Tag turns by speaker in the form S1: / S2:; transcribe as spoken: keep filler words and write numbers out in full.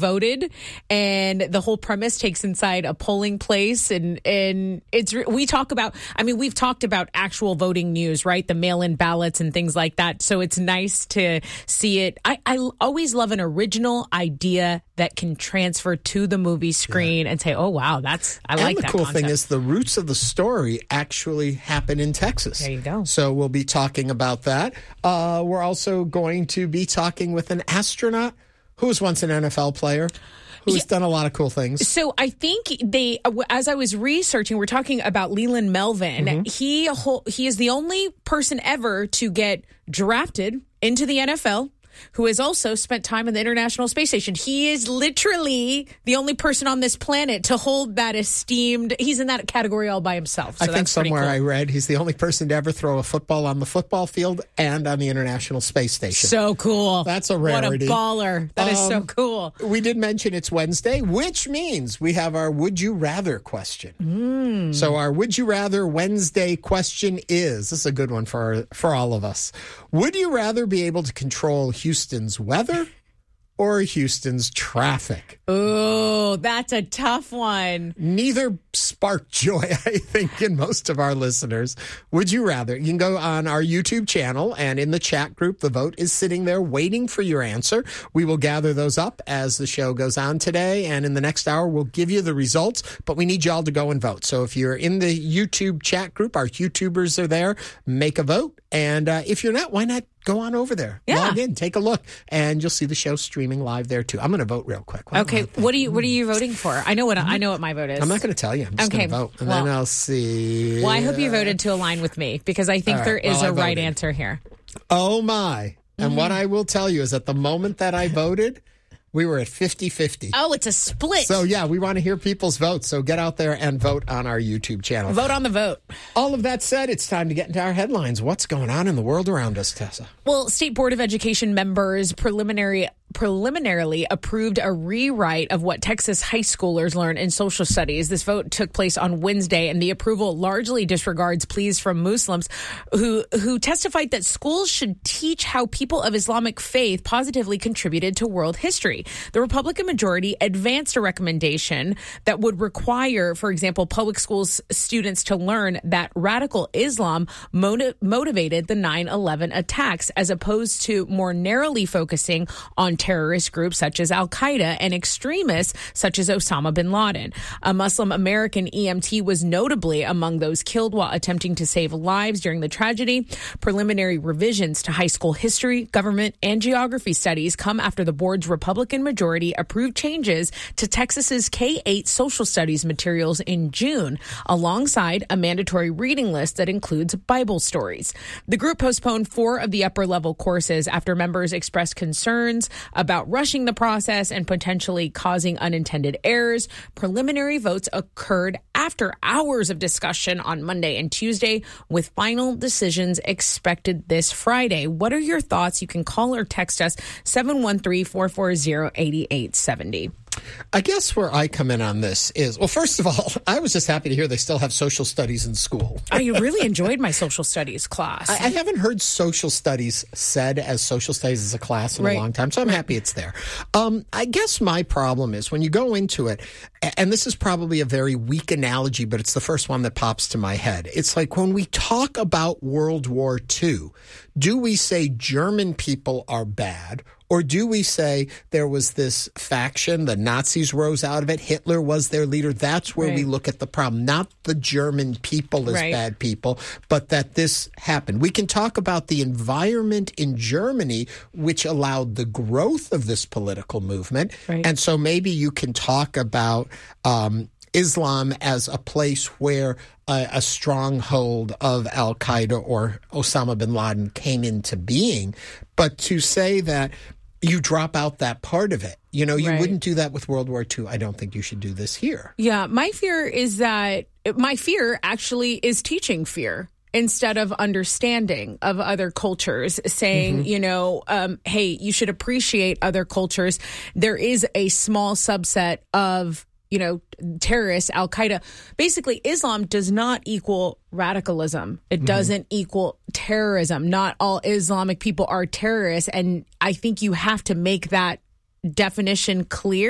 S1: voted, and the whole premise takes inside a polling place. And, and it's, we talk about, I mean, we've talked about actual voting news, right? The mail-in ballots and things like that. So it's nice to see it. I, I always love an original idea that can transfer to the movie screen yeah. and say, oh, wow, that's, I
S2: and
S1: like
S2: that.
S1: that
S2: And the cool
S1: concept.
S2: thing is the roots of the story actually happen in Texas.
S1: There you go.
S2: So we'll be talking about that. Uh, we're also going to be talking with an astronaut who was once an N F L player, who's yeah. done a lot of cool things.
S1: So I think they, as I was researching, we're talking about Leland Melvin. Mm-hmm. He he is the only person ever to get drafted into the N F L, who has also spent time in the International Space Station. He is literally the only person on this planet to hold that esteemed. He's in that category all by himself. So
S2: I think
S1: that's
S2: somewhere
S1: cool.
S2: I read he's the only person to ever throw a football on the football field and on the International Space Station.
S1: So cool.
S2: That's a rarity.
S1: What a baller. That um, is so cool.
S2: We did mention it's Wednesday, which means we have our Would You Rather question. Mm. So our Would You Rather Wednesday question is, this is a good one for our, for all of us. Would you rather be able to control Houston's weather or Houston's traffic?
S1: Oh, that's a tough one.
S2: Neither spark joy, I think, in most of our listeners. Would you rather? You can go on our YouTube channel, and in the chat group, the vote is sitting there waiting for your answer. We will gather those up as the show goes on today, and in the next hour, we'll give you the results, but we need y'all to go and vote. So if you're in the YouTube chat group, our YouTubers are there, make a vote. And uh, if you're not, why not go on over there?
S1: Yeah.
S2: Log in, take a look, and you'll see the show streaming live there too. I'm going to vote real quick. What
S1: okay, what are you what are you voting for? I know what I know what my vote is.
S2: I'm not going to tell you. I'm just
S1: okay.
S2: going to vote, and
S1: well,
S2: then I'll see.
S1: Well, I hope you voted to align with me, because I think
S2: right.
S1: there is
S2: well,
S1: a right answer here.
S2: Oh my! And
S1: Mm-hmm.
S2: what I will tell you is, at the moment that I voted, we were at fifty-fifty.
S1: Oh, it's a split.
S2: So, yeah, we want to hear people's votes. So get out there and vote on our YouTube channel.
S1: Vote on the vote.
S2: All of that said, it's time to get into our headlines. What's going on in the world around us, Tessa?
S1: Well, State Board of Education members preliminary preliminarily approved a rewrite of what Texas high schoolers learn in social studies. This vote took place on Wednesday, and the approval largely disregards pleas from Muslims who who testified that schools should teach how people of Islamic faith positively contributed to world history. The Republican majority advanced a recommendation that would require, for example, public schools students to learn that radical Islam motiv- motivated the nine eleven attacks, as opposed to more narrowly focusing on terrorist groups such as Al-Qaeda and extremists such as Osama bin Laden. A Muslim American E M T was notably among those killed while attempting to save lives during the tragedy. Preliminary revisions to high school history, government, and geography studies come after the board's Republican majority approved changes to Texas's K eight social studies materials in June, alongside a mandatory reading list that includes Bible stories. The group postponed four of the upper-level courses after members expressed concerns about rushing the process and potentially causing unintended errors. Preliminary votes occurred after hours of discussion on Monday and Tuesday, with final decisions expected this Friday. What are your thoughts? You can call or text us seven one three, four four zero, eight eight seven zero.
S2: I guess where I come in on this is, well, first of all, I was just happy to hear they still have social studies in school.
S1: I really enjoyed my social studies class.
S2: I, I haven't heard social studies said as social studies as a class in
S1: right.
S2: a long time, so I'm happy it's there. Um, I guess my problem is when you go into it, and this is probably a very weak analogy, but it's the first one that pops to my head. It's like when we talk about World War Two, do we say German people are bad? Or do we say there was this faction, the Nazis rose out of it, Hitler was their leader? That's where right. we look at the problem. Not the German people as right. bad people, but that this happened. We can talk about the environment in Germany, which allowed the growth of this political movement. Right. And so maybe you can talk about um, Islam as a place where a, a stronghold of Al-Qaeda or Osama bin Laden came into being. But to say that you drop out that part of it. You know, you right. wouldn't do that with World War Two. I don't think you should do this here.
S1: Yeah, my fear is that my fear actually is teaching fear instead of understanding of other cultures, saying, mm-hmm. you know, um, hey, you should appreciate other cultures. There is a small subset of, you know, terrorists, Al-Qaeda. Basically, Islam does not equal radicalism. It mm-hmm. doesn't equal terrorism. Not all Islamic people are terrorists. And I think you have to make that definition clear.